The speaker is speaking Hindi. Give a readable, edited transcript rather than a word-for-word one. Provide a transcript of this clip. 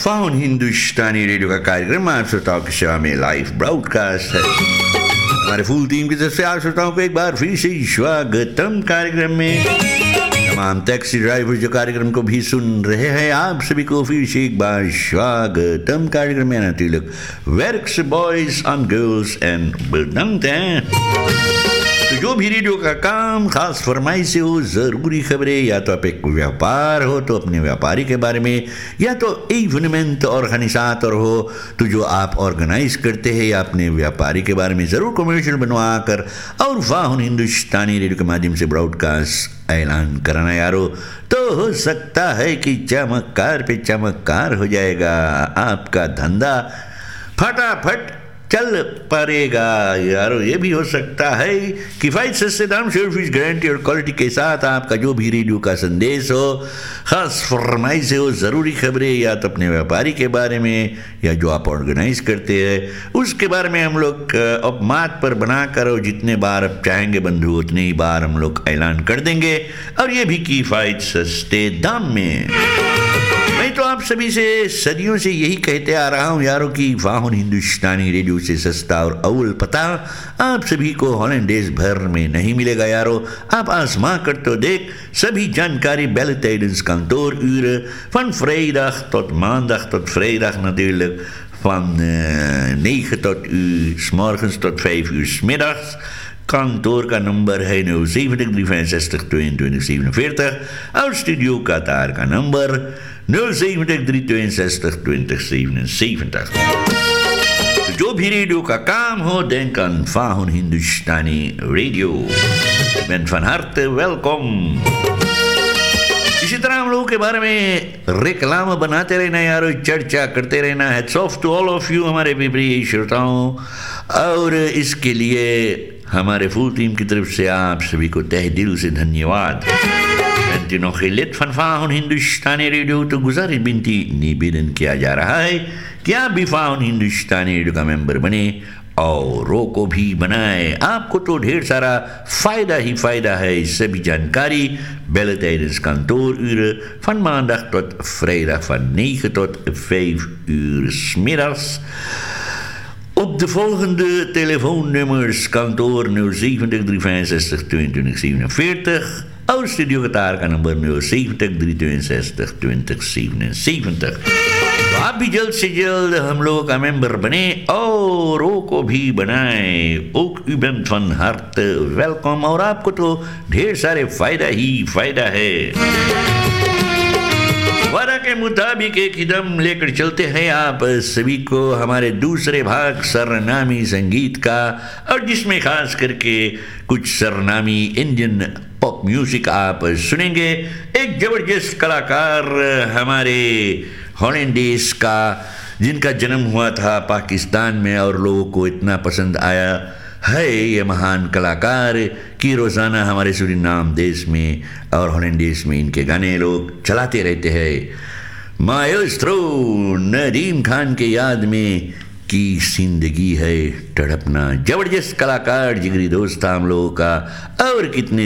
फाउन हिंदुस्तानी रेडियो का कार्यक्रम आप श्रोताओं की सेवा में लाइव ब्रॉडकास्ट है। हमारे फुल टीम की तरफ से आप श्रोताओं को एक बार फिर से स्वागतम कार्यक्रम में। तमाम टैक्सी ड्राइवर जो कार्यक्रम को भी सुन रहे हैं, आप सभी को फिर से एक बार स्वागतम कार्यक्रम में। ना तिलक works boys and girls and building तो जो भी रेडियो का काम खास फरमाइश से हो, ज़रूरी खबरें, या तो आप एक व्यापार हो तो अपने व्यापारी के बारे में, या तो इवेंट ऑर्गेनाइजात और हो तो जो आप ऑर्गेनाइज करते हैं या अपने व्यापारी के बारे में ज़रूर कमर्शियल बनवा कर और फाहुन हिंदुस्तानी रेडियो के माध्यम से ब्रॉडकास्ट ऐलान कराना यारो, तो हो सकता है कि चमत्कार पे चमत्कार हो जाएगा। आपका धंधा फटाफट चल पड़ेगा यारो। ये भी हो सकता है किफ़ायत सस्ते दाम, सर्विस गारंटी और क्वालिटी के साथ आपका जो भी रेडियो का संदेश हो, खास फरमाइश हो, ज़रूरी खबरें, या तो अपने व्यापारी के बारे में या जो आप ऑर्गेनाइज करते हैं उसके बारे में हम लोग अपमात पर बना कर और जितने बार आप चाहेंगे बंधु उतने ही बार हम लोग ऐलान कर देंगे, और ये भी किफ़ायत सस्ते दाम में। मैं तो आप सभी से सदियों से यही कहते आ रहा हूँ यारों कि फाहुन हिंदुस्तानी रेडियो से सस्ता और अव्वल पता आप सभी को हॉलैंड देश भर में नहीं मिलेगा यारो। आप आजमा कर तो देख, सभी जानकारी bellen tijdens kantooruren van vrijdag tot maandag tot vrijdag natuurlijk van 9 tot 's morgens tot 5 uur 's middags। kantoor का नंबर है 070 365 22 47 और स्टूडियो का तार का नंबर 070 362 20 77। जो भी रेडियो का काम हो, denk aan Fahun Hindustani Radio। Ben van harte welkom। इसी तरह हम लोगों के बारे में रिक्लाम बनाते रहना यारो, चर्चा करते रहना। Hats off to all of you हमारे प्रिय श्रोताओं, और इसके लिए हमारे फुल टीम की तरफ से आप सभी को तहे दिल से धन्यवाद। Bent u nog geen lid van Fahun Hindustani Radio, तो गुजारिश बिनती निवेदन किया जा रहा है कि आप भी Fahun Hindustani Radio का मेंबर बने औरों को भी बनाए। आपको तो ढेर सारा फ़ायदा ही फ़ायदा है। सभी जानकारी bellen tijdens kantooruren van maandag tot vrijdag van 9 tot 5 uur 's middags. Op de volgende telefoonnummers: kantoor 070 365 22 47 और स्टूडियो का तार का नंबर 070 362 20 77। तो आप भी जल्द से जल्द हम लोगों का मेंबर बने और को भी बनाए। ook u bent van harte welkom, और आपको तो ढेर सारे फायदा ही फायदा है। वादा के मुताबिक एक कदम लेकर चलते हैं आप सभी को हमारे दूसरे भाग सरनामी संगीत का, और जिसमें खास करके कुछ सरनामी इंडियन पॉप म्यूजिक आप सुनेंगे। एक जबरदस्त कलाकार हमारे हॉलैंड देश का, जिनका जन्म हुआ था पाकिस्तान में और लोगों को इतना पसंद आया है ये महान कलाकार कि रोज़ाना हमारे सूरीनाम देश में और हॉलैंड देश में इनके गाने लोग चलाते रहते हैं। माएस्ट्रो नदीम खान के याद में की जिंदगी है तड़पना। जबरदस्त कलाकार, जिगरी दोस्त था हम लोगों का, और कितने